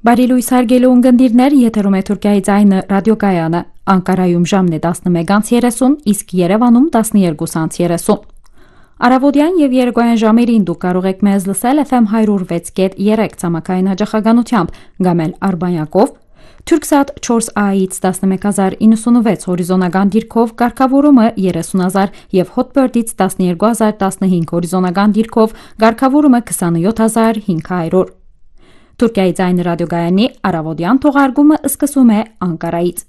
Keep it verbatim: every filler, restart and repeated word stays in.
Բարի լույս հարգելի ունկնդիրներ, եթերում է Թուրքիայի ձայնը ռադիոկայանը, Անկարայում ժամն է տասնմեկ երեսուն, իսկ Երևանում տասնյոթ երեսուն։ Առավոտյան եւ երեկոյան ժամերին դուք կարող եք մեզ լսել F M one oh six point three ցամաքային հաճախականությամբ, կամ էլ Արբանյակով, Turksat four A-ից տասնմեկ հազար նավսանվեց հորիզոնական դիրքով կարգավորումը երեսուն հազար եւ Hotbird-ից տասնյոթ հազար տասնհինգ հորիզոնական դիրքով կարգավորումը քսանյոթ հազար հինգ հարյուր։ Թուրքիայի ձայնը ռադիոգայանի առավոտյան թողարկումը սկսում է Անկարայից։